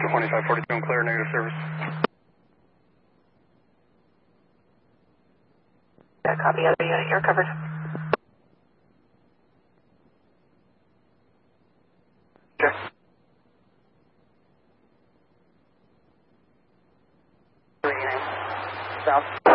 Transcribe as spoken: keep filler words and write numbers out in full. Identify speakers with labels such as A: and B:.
A: twenty-five forty-two and clear, negative service.
B: Yeah, copy, other unit, you're covered.
A: Check.
B: South.